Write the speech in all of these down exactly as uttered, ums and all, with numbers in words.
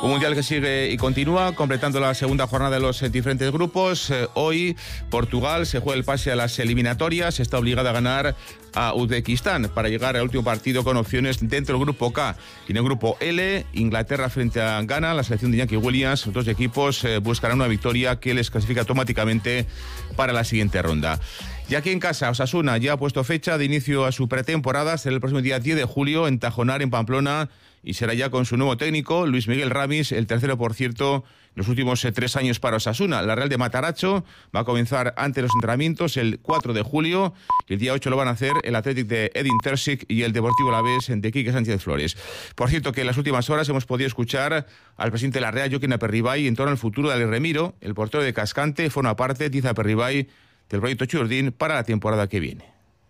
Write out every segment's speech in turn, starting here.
Un mundial que sigue y continúa, completando la segunda jornada de los diferentes grupos. Eh, hoy Portugal se juega el pase a las eliminatorias, está obligada a ganar a Uzbekistán para llegar al último partido con opciones dentro del grupo K. Y en el grupo L, Inglaterra frente a Ghana, la selección de Iñaki Williams, los dos equipos eh, buscarán una victoria que les clasifica automáticamente para la siguiente ronda. Y aquí en casa, Osasuna ya ha puesto fecha de inicio a su pretemporada, será el próximo día diez de julio en Tajonar, en Pamplona, y será ya con su nuevo técnico, Luis Miguel Ramis, el tercero, por cierto, en los últimos eh, tres años para Osasuna. La Real de Mataracho va a comenzar antes los entrenamientos el cuatro de julio, y el día ocho lo van a hacer el Athletic de Edin Terzic y el Deportivo Alavés de Quique Sánchez Flores. Por cierto, que en las últimas horas hemos podido escuchar al presidente de la Real, Joaquín Aperribay, en torno al futuro de Ale Remiro. El portero de Cascante forma parte, dice Aperribay, del proyecto Churdín para la temporada que viene.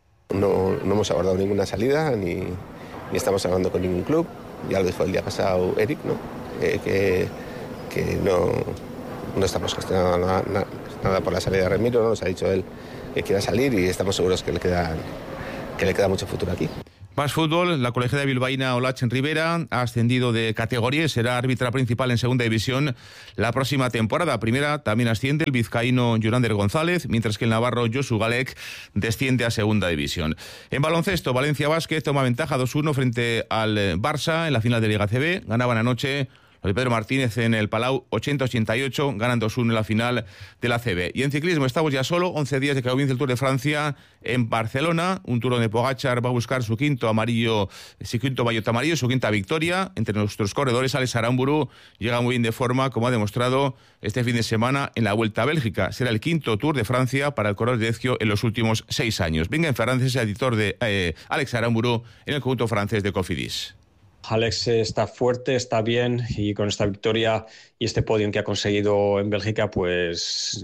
No, no hemos abordado ninguna salida, ni, ni estamos hablando con ningún club. Ya lo dijo el día pasado Eric, ¿no? Eh, que, que no, no estamos gestionando nada, nada, nada por la salida de Remiro, ¿no? Nos ha dicho él que quiera salir y estamos seguros que le queda, que le queda mucho futuro aquí. Más fútbol, la colegiada bilbaína Olachen Rivera ha ascendido de categoría y será árbitra principal en segunda división la próxima temporada. Primera también asciende el vizcaíno Jonander González, mientras que el navarro Josu Galek desciende a segunda división. En baloncesto, Valencia Basket toma ventaja dos uno frente al Barça en la final de Liga C B. Ganaban anoche los de Pedro Martínez en el Palau ochenta ochenta y ocho, ganan dos uno en la final de la C B. Y en ciclismo estamos ya solo, once días de que comience el Tour de Francia en Barcelona. Un Tour donde Pogačar va a buscar su quinto amarillo, su quinto maillot amarillo, su quinta victoria. Entre nuestros corredores, Alex Aramburu llega muy bien de forma, como ha demostrado este fin de semana en la Vuelta a Bélgica. Será el quinto Tour de Francia para el corredor de Ezio en los últimos seis años. Venga en Fernández, el editor de eh, Alex Aramburu en el conjunto francés de Cofidis. Alex está fuerte, está bien, y con esta victoria y este podio que ha conseguido en Bélgica, pues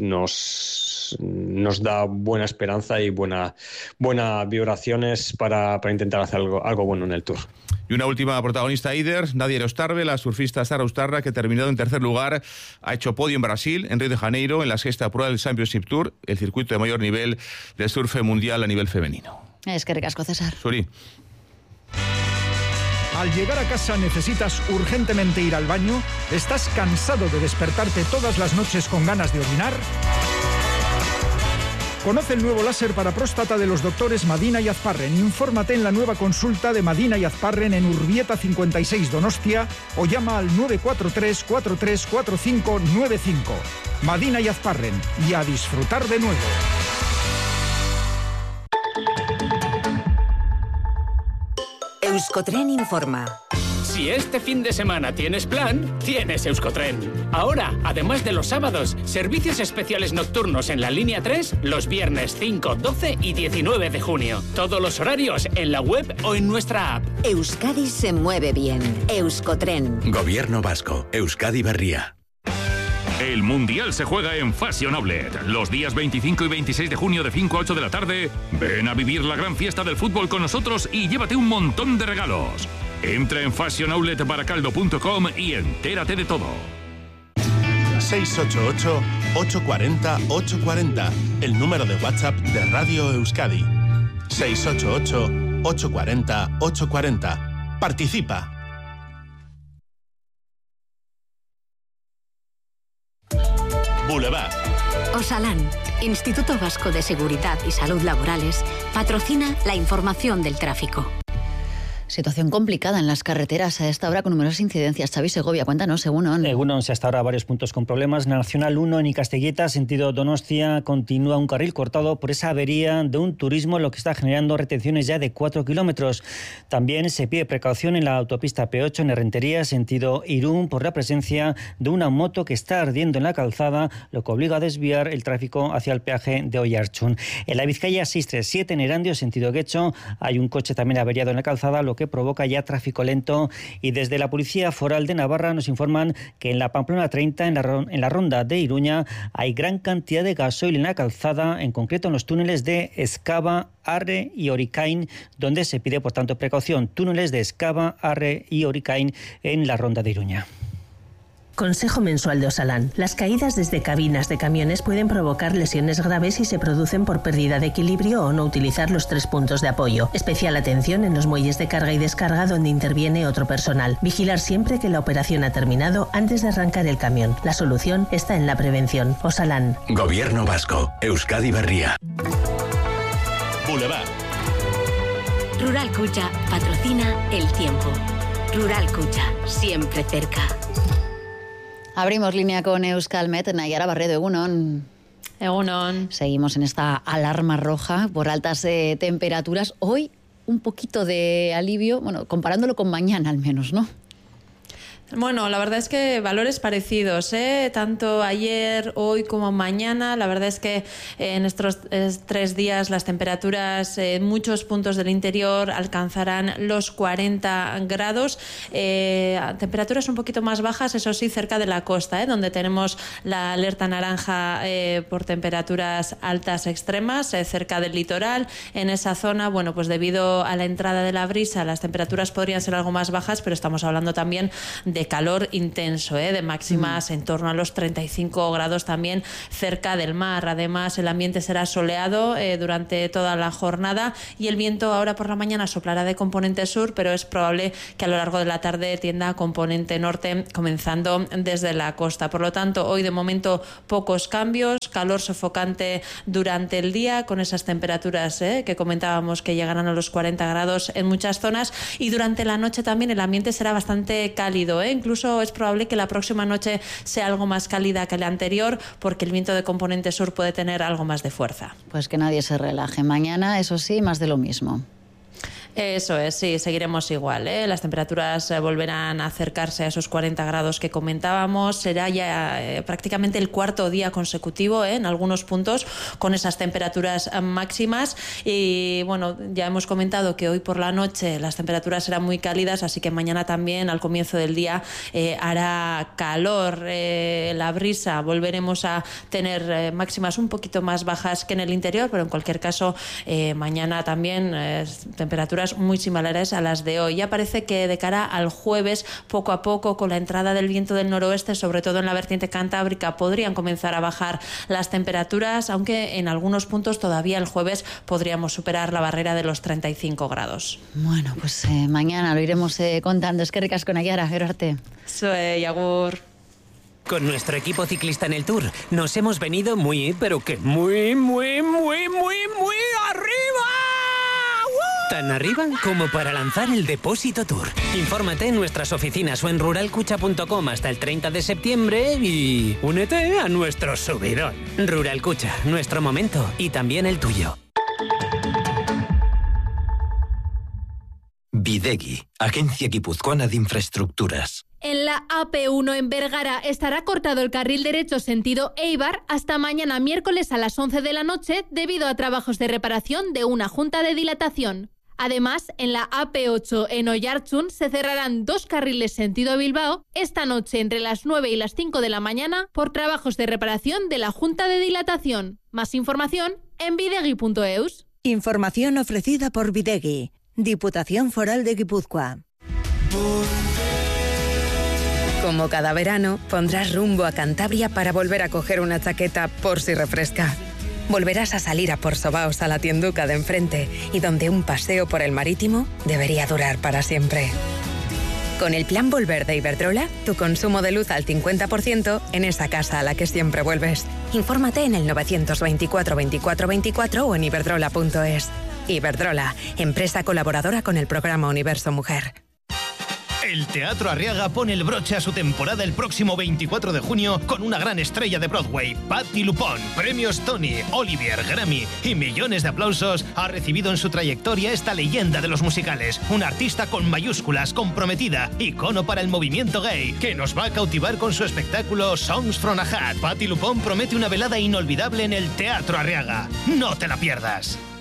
nos, nos da buena esperanza y buena, buenas vibraciones para, para intentar hacer algo, algo bueno en el Tour. Y una última protagonista, Eider, Nadia Erostarbe, la surfista Sara Ustarra, que ha terminado en tercer lugar, ha hecho podio en Brasil, en Río de Janeiro, en la sexta prueba del Championship Tour, el circuito de mayor nivel del surf mundial a nivel femenino. Es que ricasco, César. Suri. Al llegar a casa necesitas urgentemente ir al baño. ¿Estás cansado de despertarte todas las noches con ganas de orinar? Conoce el nuevo láser para próstata de los doctores Madina y Azparren. Infórmate en la nueva consulta de Madina y Azparren en Urbieta cincuenta y seis Donostia o llama al nueve cuatro tres, cuatro tres cuatro cinco nueve cinco. Madina y Azparren, y a disfrutar de nuevo. Euskotren informa. Si este fin de semana tienes plan, tienes Euskotren. Ahora, además de los sábados, servicios especiales nocturnos en la línea tres los viernes cinco, doce y diecinueve de junio. Todos los horarios en la web o en nuestra app. Euskadi se mueve bien. Euskotren. Gobierno Vasco. Euskadi Berria. El Mundial se juega en Fashion Outlet. Los días veinticinco y veintiséis de junio de cinco a ocho de la tarde, ven a vivir la gran fiesta del fútbol con nosotros y llévate un montón de regalos. Entra en fashion outlet baracaldo punto com y entérate de todo. seis ocho ocho, ocho cuatro cero, ocho cuatro cero, el número de WhatsApp de Radio Euskadi. seis ocho ocho, ocho cuatro cero, ocho cuatro cero. Participa. Boulevard. Osalan, Instituto Vasco de Seguridad y Salud Laborales, patrocina la información del tráfico. Situación complicada en las carreteras a esta hora con numerosas incidencias. Xavi Segovia, cuéntanos, Egunon. Egunon, se hasta ahora varios puntos con problemas. Nacional uno en Ikasteguieta, sentido Donostia, continúa un carril cortado por esa avería de un turismo, lo que está generando retenciones ya de cuatro kilómetros. También se pide precaución en la autopista P ocho en Errentería, sentido Irún, por la presencia de una moto que está ardiendo en la calzada, lo que obliga a desviar el tráfico hacia el peaje de Oiartzun. En la Vizcaya seiscientos treinta y siete en Erandio, sentido Guecho, hay un coche también averiado en la calzada, lo que provoca ya tráfico lento. Y desde la Policía Foral de Navarra nos informan que en la Pamplona treinta, en la, en la ronda de Iruña, hay gran cantidad de gasoil en la calzada, en concreto en los túneles de Escava, Arre y Oricain, donde se pide por tanto precaución. Túneles de Escava, Arre y Oricain en la ronda de Iruña. Consejo mensual de Osalan. Las caídas desde cabinas de camiones pueden provocar lesiones graves si se producen por pérdida de equilibrio o no utilizar los tres puntos de apoyo. Especial atención en los muelles de carga y descarga donde interviene otro personal. Vigilar siempre que la operación ha terminado antes de arrancar el camión. La solución está en la prevención. Osalan. Gobierno vasco. Euskadi Berria. Boulevard. Rural Kutxa patrocina el tiempo. Rural Kutxa, siempre cerca. Abrimos línea con Euskalmet. Nayara Barredo, egunon. Egunon. Seguimos en esta alarma roja por altas eh, temperaturas. Hoy un poquito de alivio, bueno, comparándolo con mañana al menos, ¿no? Bueno, la verdad es que valores parecidos, ¿eh? Tanto ayer, hoy como mañana. La verdad es que en estos tres días las temperaturas en muchos puntos del interior alcanzarán los cuarenta grados. Eh, temperaturas un poquito más bajas, eso sí, cerca de la costa, ¿eh? Donde tenemos la alerta naranja eh, por temperaturas altas extremas, eh, cerca del litoral. En esa zona, bueno, pues debido a la entrada de la brisa, las temperaturas podrían ser algo más bajas, pero estamos hablando también de de calor intenso, ¿eh? De máximas mm. en torno a los treinta y cinco grados también cerca del mar. Además, el ambiente será soleado eh, durante toda la jornada y el viento ahora por la mañana soplará de componente sur, pero es probable que a lo largo de la tarde tienda a componente norte, comenzando desde la costa. Por lo tanto, hoy de momento pocos cambios, calor sofocante durante el día con esas temperaturas ¿eh? que comentábamos que llegarán a los cuarenta grados en muchas zonas, y durante la noche también el ambiente será bastante cálido, ¿eh? Incluso es probable que la próxima noche sea algo más cálida que la anterior, porque el viento de componente sur puede tener algo más de fuerza. Pues que nadie se relaje. Mañana, eso sí, más de lo mismo. Eso es, sí, seguiremos igual, ¿eh? Las temperaturas eh, volverán a acercarse a esos cuarenta grados que comentábamos. Será ya eh, prácticamente el cuarto día consecutivo ¿eh? en algunos puntos con esas temperaturas eh, máximas. Y bueno, ya hemos comentado que hoy por la noche las temperaturas serán muy cálidas, así que mañana también al comienzo del día eh, hará calor. Eh, la brisa, volveremos a tener eh, máximas un poquito más bajas que en el interior, pero en cualquier caso eh, mañana también eh, temperaturas muy similares a las de hoy. Ya parece que de cara al jueves, poco a poco, con la entrada del viento del noroeste, sobre todo en la vertiente cantábrica, podrían comenzar a bajar las temperaturas, aunque en algunos puntos todavía el jueves podríamos superar la barrera de los treinta y cinco grados. Bueno, pues eh, mañana lo iremos eh, contando. Es que ricas con Nayara, gero arte. Soy Agur. Con nuestro equipo ciclista en el Tour nos hemos venido muy, pero que muy, muy, muy, muy, muy arriba. Tan arriba como para lanzar el Depósito Tour. Infórmate en nuestras oficinas o en rural kutxa punto com hasta el treinta de septiembre y únete a nuestro subidón. Rural Kutxa, nuestro momento y también el tuyo. Bidegi, Agencia Guipuzcoana de Infraestructuras. En la A P uno en Bergara estará cortado el carril derecho sentido Eibar hasta mañana miércoles a las once de la noche debido a trabajos de reparación de una junta de dilatación. Además, en la A P ocho en Oiartzun se cerrarán dos carriles sentido Bilbao esta noche entre las nueve y las cinco de la mañana por trabajos de reparación de la junta de dilatación. Más información en bidegi punto eus. Información ofrecida por Bidegi, Diputación Foral de Guipúzcoa. Como cada verano, pondrás rumbo a Cantabria para volver a coger una chaqueta por si refresca. Volverás a salir a Porsobaos a la tienduca de enfrente y donde un paseo por el marítimo debería durar para siempre. Con el plan Volver de Iberdrola, tu consumo de luz al cincuenta por ciento en esa casa a la que siempre vuelves. Infórmate en el novecientos veinticuatro veinticuatro veinticuatro o en iberdrola punto es. Iberdrola, empresa colaboradora con el programa Universo Mujer. El Teatro Arriaga pone el broche a su temporada el próximo veinticuatro de junio con una gran estrella de Broadway, Patti LuPone. Premios Tony, Olivier, Grammy y millones de aplausos ha recibido en su trayectoria esta leyenda de los musicales. Una artista con mayúsculas, comprometida, icono para el movimiento gay, que nos va a cautivar con su espectáculo Songs from a Hat. Patti LuPone promete una velada inolvidable en el Teatro Arriaga. ¡No te la pierdas!